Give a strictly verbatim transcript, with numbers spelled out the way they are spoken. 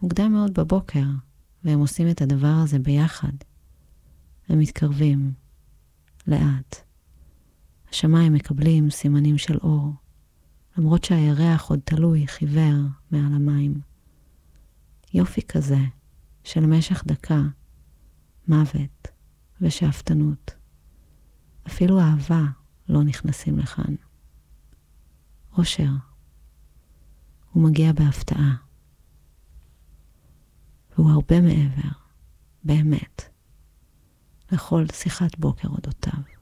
מוקדם מאוד בבוקר, והם עושים את הדבר הזה ביחד. הם מתקרבים, לאט. השמיים מקבלים סימנים של אור, למרות שהירח עוד תלוי חיוור מעל המים. יופי כזה, של משך דקה, מוות ושאפתנות. אפילו אהבה לא נכנסים לכאן. אושר. הוא מגיע בהפתעה. והוא הרבה מעבר, באמת, לכל שיחת בוקר אודותיו.